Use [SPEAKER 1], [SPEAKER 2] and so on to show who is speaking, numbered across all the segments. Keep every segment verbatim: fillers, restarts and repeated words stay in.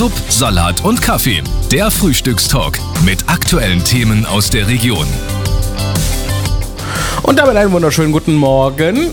[SPEAKER 1] Sub, Salat und Kaffee. Der Frühstückstalk mit aktuellen Themen aus der Region.
[SPEAKER 2] Und damit einen wunderschönen guten Morgen.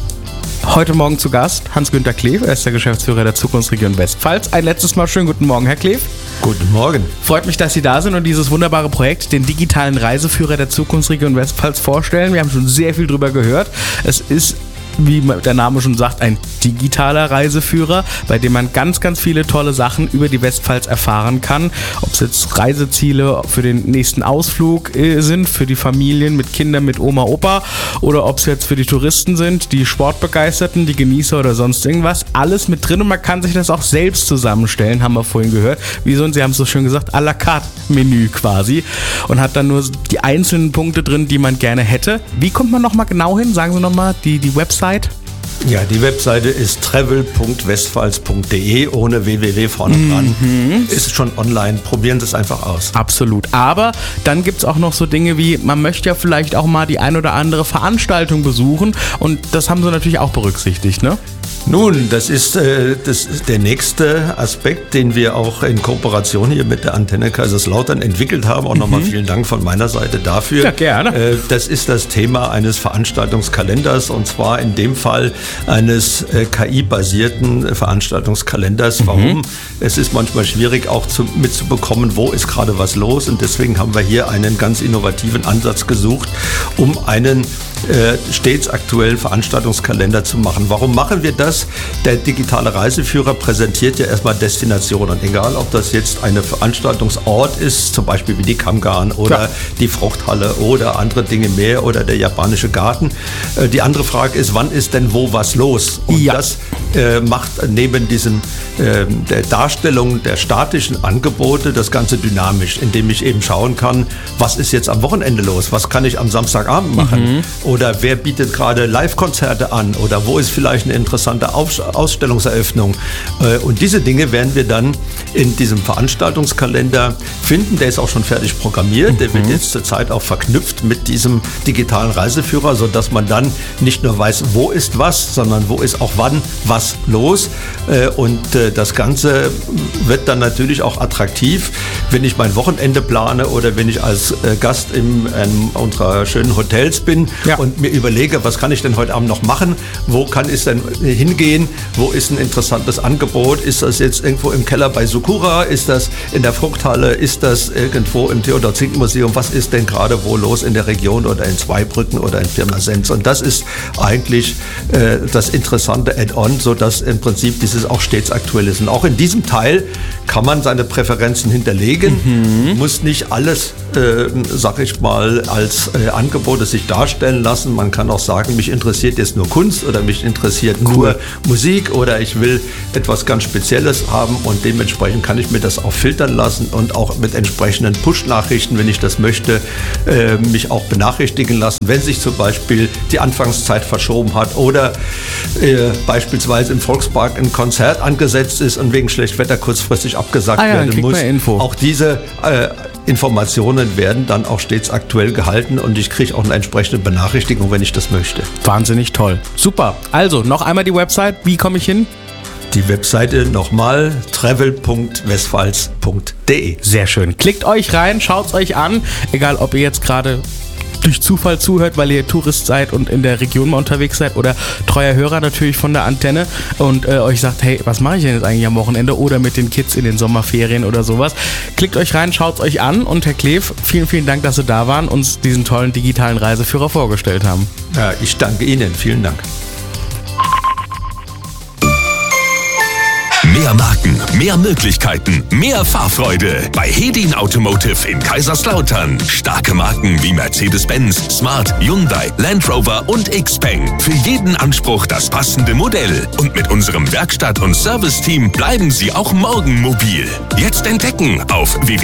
[SPEAKER 2] Heute Morgen zu Gast Hans-Günther Kleef, er ist der Geschäftsführer der Zukunftsregion Westpfalz. Ein letztes Mal schönen guten Morgen, Herr Kleef.
[SPEAKER 3] Guten Morgen.
[SPEAKER 2] Freut mich, dass Sie da sind und dieses wunderbare Projekt, den digitalen Reiseführer der Zukunftsregion Westpfalz, vorstellen. Wir haben schon sehr viel drüber gehört. Es ist, wie der Name schon sagt, ein digitaler Reiseführer, bei dem man ganz, ganz viele tolle Sachen über die Westpfalz erfahren kann. Ob es jetzt Reiseziele für den nächsten Ausflug sind, für die Familien mit Kindern, mit Oma, Opa, oder ob es jetzt für die Touristen sind, die Sportbegeisterten, die Genießer oder sonst irgendwas. Alles mit drin und man kann sich das auch selbst zusammenstellen, haben wir vorhin gehört. Wie so, und Sie haben es so schön gesagt, à la carte Menü quasi. Und hat dann nur die einzelnen Punkte drin, die man gerne hätte. Wie kommt man nochmal genau hin? Sagen Sie nochmal die, die Website.
[SPEAKER 3] Ja, die Webseite ist travel punkt westpfalz punkt de ohne www vorne dran. Mhm. Ist schon online. Probieren Sie es einfach aus.
[SPEAKER 2] Absolut. Aber dann gibt es auch noch so Dinge wie, man möchte ja vielleicht auch mal die ein oder andere Veranstaltung besuchen und das haben Sie natürlich auch berücksichtigt, ne?
[SPEAKER 3] Nun, das ist, äh, das ist der nächste Aspekt, den wir auch in Kooperation hier mit der Antenne Kaiserslautern entwickelt haben. Auch mhm. nochmal vielen Dank von meiner Seite dafür.
[SPEAKER 2] Ja, gerne.
[SPEAKER 3] Äh, das ist das Thema eines Veranstaltungskalenders und zwar in dem Fall eines äh, K I-basierten Veranstaltungskalenders. Mhm. Warum? Es ist manchmal schwierig auch zu, mitzubekommen, wo ist gerade was los und deswegen haben wir hier einen ganz innovativen Ansatz gesucht, um einen äh, stets aktuellen Veranstaltungskalender zu machen. Warum machen wir das? Der digitale Reiseführer präsentiert ja erstmal Destinationen, egal ob das jetzt ein Veranstaltungsort ist, zum Beispiel wie die Kammgarn oder ja. die Fruchthalle oder andere Dinge mehr oder der japanische Garten. Äh, die andere Frage ist, wann ist denn wo was los? Und ja. das äh, macht neben diesem äh, der Darstellung der statischen Angebote das Ganze dynamisch, indem ich eben schauen kann, was ist jetzt am Wochenende los? Was kann ich am Samstagabend machen? Mhm. Oder wer bietet gerade Live-Konzerte an? Oder wo ist vielleicht eine interessante Ausstellungseröffnung? Und diese Dinge werden wir dann in diesem Veranstaltungskalender finden. Der ist auch schon fertig programmiert. Der wird jetzt zurzeit auch verknüpft mit diesem digitalen Reiseführer, sodass man dann nicht nur weiß, wo ist was, sondern wo ist auch wann was los. Und das Ganze wird dann natürlich auch attraktiv, wenn ich mein Wochenende plane oder wenn ich als Gast in einem unserer schönen Hotels bin ja. und mir überlege, was kann ich denn heute Abend noch machen? Wo kann ich denn hingehen? Wo ist ein interessantes Angebot? Ist das jetzt irgendwo im Keller bei Sakura? Ist das in der Fruchthalle? Ist das irgendwo im Theodor-Zink-Museum? Was ist denn gerade wo los in der Region oder in Zweibrücken oder in Pirmasens? Und das ist eigentlich äh, das interessante Add-on, sodass im Prinzip dieses auch stets aktuell ist. Und auch in diesem Teil kann man seine Präferenzen hinterlegen, mhm. muss nicht alles, äh, sag ich mal, als äh, Angebote sich darstellen lassen. Man kann auch sagen, mich interessiert jetzt nur Kunst oder mich interessiert cool. nur Musik oder ich will etwas ganz Spezielles haben und dementsprechend kann ich mir das auch filtern lassen und auch mit entsprechenden Push-Nachrichten, wenn ich das möchte, äh, mich auch benachrichtigen lassen, wenn sich zum Beispiel die Anfangszeit verschoben hat oder äh, beispielsweise im Volkspark ein Konzert angesetzt ist und wegen Schlechtwetter kurzfristig abgesagt ah ja, werden muss. Auch diese äh, Informationen werden dann auch stets aktuell gehalten und ich kriege auch eine entsprechende Benachrichtigung, wenn ich das möchte.
[SPEAKER 2] Wahnsinnig toll. Super. Also, noch einmal die Website. Wie komme ich hin?
[SPEAKER 3] Die Webseite nochmal travel punkt westpfalz punkt de.
[SPEAKER 2] Sehr schön. Klickt euch rein, schaut es euch an. Egal, ob ihr jetzt gerade durch Zufall zuhört, weil ihr Tourist seid und in der Region mal unterwegs seid oder treuer Hörer natürlich von der Antenne und äh, euch sagt, hey, was mache ich denn jetzt eigentlich am Wochenende oder mit den Kids in den Sommerferien oder sowas. Klickt euch rein, schaut es euch an und Herr Kleef, vielen, vielen Dank, dass Sie da waren und uns diesen tollen digitalen Reiseführer vorgestellt haben.
[SPEAKER 3] Ja, ich danke Ihnen. Vielen Dank.
[SPEAKER 1] Mehr Marken, mehr Möglichkeiten, mehr Fahrfreude. Bei Hedin Automotive in Kaiserslautern. Starke Marken wie Mercedes-Benz, Smart, Hyundai, Land Rover und Xpeng. Für jeden Anspruch das passende Modell. Und mit unserem Werkstatt- und Serviceteam bleiben Sie auch morgen mobil. Jetzt entdecken auf w w w punkt